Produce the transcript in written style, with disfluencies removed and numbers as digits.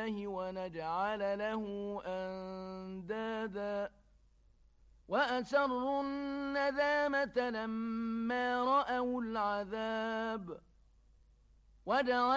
الله ونجعل له أندادا وأسروا الندامة لما رأوا العذاب